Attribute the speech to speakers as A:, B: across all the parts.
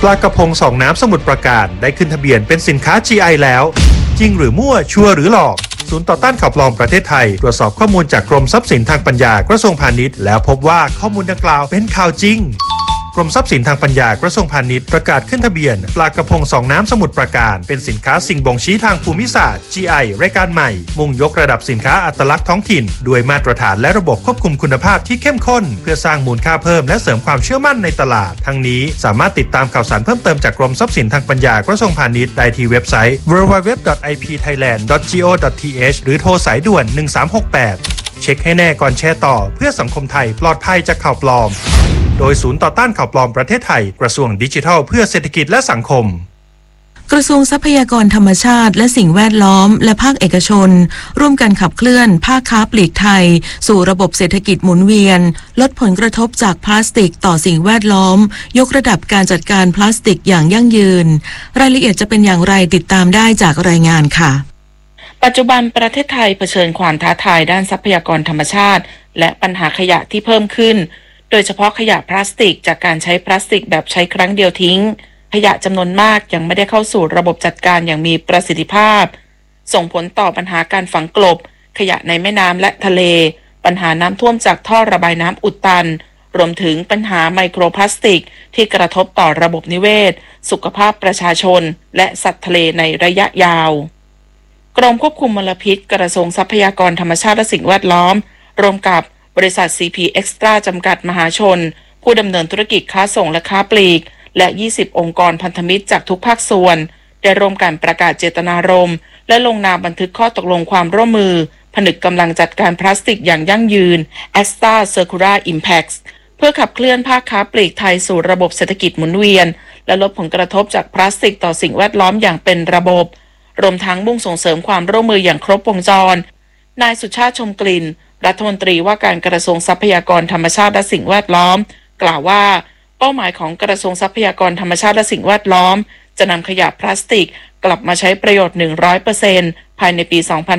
A: ปลากระพงสองน้ำสมุทรปราการได้ขึ้นทะเบียนเป็นสินค้า GI แล้วจริงหรือมั่วชัวร์หรือหลอกศูนย์ต่อต้านข่าวปลอมประเทศไทยตรวจสอบข้อมูลจากกรมทรัพย์สินทางปัญญากระทรวงพาณิชย์แล้วพบว่าข้อมูลดังกล่าวเป็นข่าวจริงกรมทรัพย์สินทางปัญญากระทรวงพาณิชย์ประกาศขึ้นทะเบียนปลากระพงสองน้ำสมุทรปราการเป็นสินค้าสิ่งบ่งชี้ทางภูมิศาสตร์ GI รายการใหม่มุ่งยกระดับสินค้าอัตลักษณ์ท้องถิ่นด้วยมาตรฐานและระบบควบคุมคุณภาพที่เข้มข้นเพื่อสร้างมูลค่าเพิ่มและเสริมความเชื่อมั่นในตลาดทั้งนี้สามารถติดตามข่าวสารเพิ่มเติมจากกรมทรัพย์สินทางปัญญากระทรวงพาณิชย์ได้ที่เว็บไซต์ www.ipthailand.go.th หรือโทรสายด่วน1368เช็คให้แน่ก่อนแชร์ต่อเพื่อสังคมไทยปลอดภัยจากข่าวปลอมโดยศูนย์ต่อต้านข่าวปลอมประเทศไทยกระทรวงดิจิทัลเพื่อเศรษฐกิจและสังคม
B: กระทรวงทรัพยากรธรรมชาติและสิ่งแวดล้อมและภาคเอกชนร่วมกันขับเคลื่อนภาคค้าปลีกไทยสู่ระบบเศรษฐกิจหมุนเวียนลดผลกระทบจากพลาสติกต่อสิ่งแวดล้อมยกระดับการจัดการพลาสติกอย่างยั่งยืนรายละเอียดจะเป็นอย่างไรติดตามได้จากรายงานค่ะ
C: ปัจจุบันประเทศไทยเผชิญความท้าทายด้านทรัพยากรธรรมชาติและปัญหาขยะที่เพิ่มขึ้นโดยเฉพาะขยะพลาสติกจากการใช้พลาสติกแบบใช้ครั้งเดียวทิ้งขยะจำนวนมากยังไม่ได้เข้าสู่ระบบจัดการอย่างมีประสิทธิภาพส่งผลต่อปัญหาการฝังกลบขยะในแม่น้ำและทะเลปัญหาน้ำท่วมจากท่อระบายน้ำอุดตันรวมถึงปัญหาไมโครพลาสติกที่กระทบต่อระบบนิเวศสุขภาพประชาชนและสัตว์ทะเลในระยะยาวกรมควบคุมมลพิษกระทรวงทรัพยากรธรรมชาติและสิ่งแวดล้อมร่วมกับบริษัท CP Extra จำกัดมหาชนผู้ดำเนินธุรกิจค้าส่งและค้าปลีกและ20องค์กรพันธมิตรจากทุกภาคส่วนได้ร่วมกันประกาศเจตนารมณ์และลงนามบันทึกข้อตกลงความร่วมมือผนึกกำลังจัดการพลาสติกอย่างยั่งยืน Extra Circular Impacts เพื่อขับเคลื่อนภาคค้าปลีกไทยสู่ระบบเศรษฐกิจหมุนเวียนและลดผลกระทบจากพลาสติกต่อสิ่งแวดล้อมอย่างเป็นระบบรวมทั้งมุ่งส่งเสริมความร่วมมืออย่างครบวงจรนายสุชาติชมกลิ่นรัฐมนตรีว่าการกระทรวงทรัพยากรธรรมชาติและสิ่งแวดล้อมกล่าวว่าเป้าหมายของกระทรวงทรัพยากรธรรมชาติและสิ่งแวดล้อมจะนำขยะพลาสติกกลับมาใช้ประโยชน์ 100% ภายในปี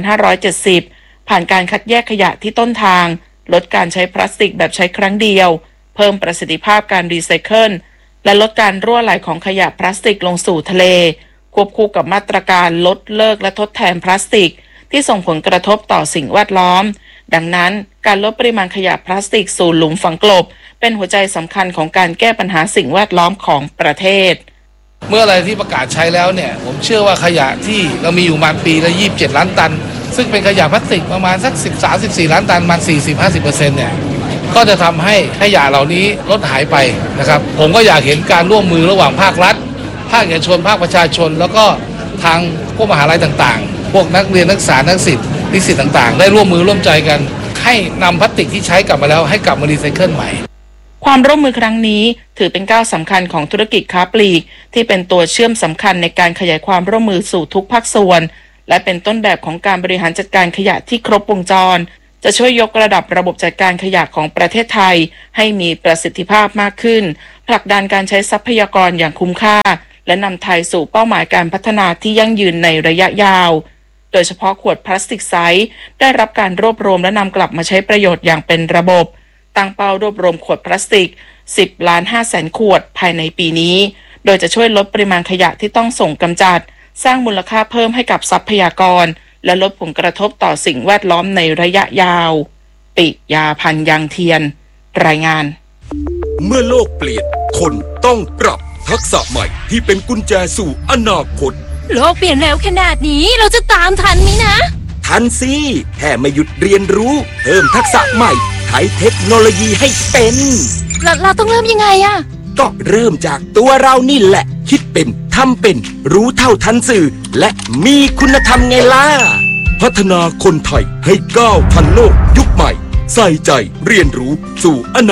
C: 2570 ผ่านการคัดแยกขยะที่ต้นทางลดการใช้พลาสติกแบบใช้ครั้งเดียวเพิ่มประสิทธิภาพการรีไซเคิลและลดการรั่วไหลของขยะพลาสติกลงสู่ทะเลควบคู่กับมาตรการลดเลิกและทดแทนพลาสติกที่ส่งผลกระทบต่อสิ่งแวดล้อมดังนั้นการลดปริมาณขยะพลาสติกสู่หลุมฝังกลบเป็นหัวใจสำคัญของการแก้ปัญหาสิ่งแวดล้อมของประเทศ
D: เมื่ออะไรที่ประกาศใช้แล้วเนี่ยผมเชื่อว่าขยะที่เรามีอยู่ประมาณปีละ27ล้านตันซึ่งเป็นขยะพลาสติกประมาณสัก13-14ล้านตันประมาณ 40-50% เนี่ยก็จะทำให้ขยะเหล่านี้ลดหายไปนะครับผมก็อยากเห็นการร่วมมือระหว่างภาครัฐภาคเอกชนภาคประชาชนแล้วก็ทางพวกมหาลัยต่างๆพวกนักเรียนนักศึกษานักศิษย์นิสิตต่างๆได้ร่วมมือร่วมใจกันให้นำพลาสติกที่ใช้กลับมาแล้วให้กลับมารีไซเคิลใหม่
C: ความร่วมมือครั้งนี้ถือเป็นก้าวสำคัญของธุรกิจค้าปลีกที่เป็นตัวเชื่อมสำคัญในการขยายความร่วมมือสู่ทุกภาคส่วนและเป็นต้นแบบของการบริหารจัดการขยะที่ครบวงจรจะช่วยยกระดับระบบจัดการขยะของประเทศไทยให้มีประสิทธิภาพมากขึ้นผลักดันการใช้ทรัพยากรอย่างคุ้มค่าและนำไทยสู่เป้าหมายการพัฒนาที่ยั่งยืนในระยะยาวโดยเฉพาะขวดพลาสติกใสได้รับการรวบรวมและนำกลับมาใช้ประโยชน์อย่างเป็นระบบตั้งเป้ารวบรวมขวดพลาสติก10.5 ล้านขวดภายในปีนี้โดยจะช่วยลดปริมาณขยะที่ต้องส่งกำจัดสร้างมูลค่าเพิ่มให้กับทรัพยากรและลดผลกระทบต่อสิ่งแวดล้อมในระยะยาวปิยาพันธ์ยังเทียนรายงาน
E: เมื่อโลกเปลี่ยนคนต้องปรับทักษะใหม่ที่เป็นกุญแจสู่อนาคต
F: โลกเปลี่ยนแล้วขนาดนี้เราจะตามทันไหมนะ
E: ทันสิแค่ไม่หยุดเรียนรู้เพิ่มทักษะใหม่ใช้เทคโนโลยีให้เป็น
F: เราต้องเริ่มยังไงอะ
E: ก็เริ่มจากตัวเรานี่แหละคิดเป็นทำเป็นรู้เท่าทันสื่อและมีคุณธรรมไงล่ะพัฒนาคนไทยให้ก้าวทันโลกยุคใหม่ใส่ใจเรียนรู้สู่อนา